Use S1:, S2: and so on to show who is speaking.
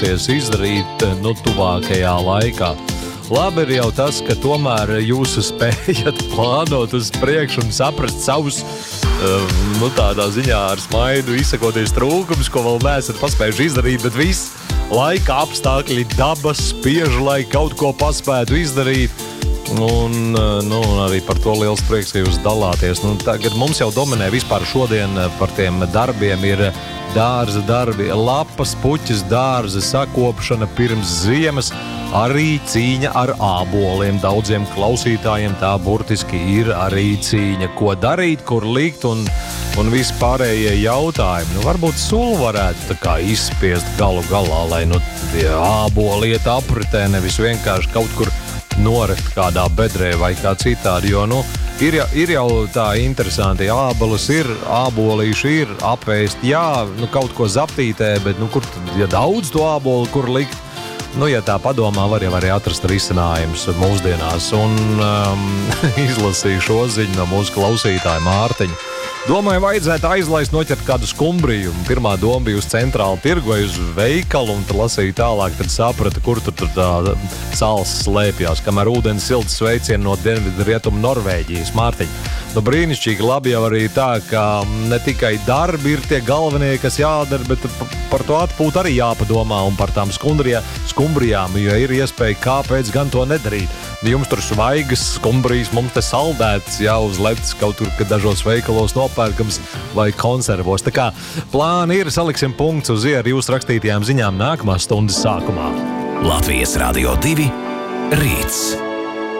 S1: grasāties izdarīt, tuvākajā laikā? Labi ir jau tas, ka tomēr jūs spējat plānot uz priekšu un saprast savus, tādā ziņā ar smaidu izsakoties trūkums, ko vēl neesat paspējuši izdarīt, bet viss laika apstākļi, dabas spiež, lai kaut ko paspētu izdarīt. Un arī par to liels prieks, ka jūs dalāties. Tagad mums jau dominē vispār šodien par tiem darbiem ir dārza darbi, lapas, puķis, dārza sakopšana pirms ziemas, arī cīņa ar āboliem. Daudziem klausītājiem tā burtiski ir arī cīņa. Ko darīt, kur likt un vispārējie jautājumi. Varbūt sulu varētu tā kā izspiest galu galā, lai āboli iet apritē, nevis vienkārši kaut kur norekt kādā bedrē vai kā citādi, jo, ir jau tā interesanti, ābolis ir, ābolīši ir, apēst, jā, kaut ko zaptītē, bet, kur tad, ja daudz to ābolu, kur likt? Ja tā padomā, var jau arī atrast risinājums mūsdienās. Un izlasīju šo ziņu no mūsu klausītāja Mārtiņa. Domāju, vajadzētu aizlaist noķert kādu skumbriju. Pirmā doma bija uz centrālu tirgu vai uz veikalu, un tad lasīju tālāk, tad saprata, kur tur tā sals slēpjās, kamēr ūdens silts sveicieni no dienvidu rietumu Norvēģijas. Mārtiņa. Brīnišķīgi labi jau arī tā, ka ne tikai darbi ir tie galvenie, kas jādara, bet par to atpūt arī jāpadomā un par tām skumbrijām, jo ir iespēja, kāpēc gan to nedarīt. Jums tur svaigas skumbrijas, mums te saldētas jāuzlec kaut tur, kad dažos veikalos nopērkams vai konservos. Tā kā plāni ir, saliksim punkts uz ar jūsu rakstītajām ziņām nākamās stundas sākumā.
S2: Latvijas Radio 2 Rīts.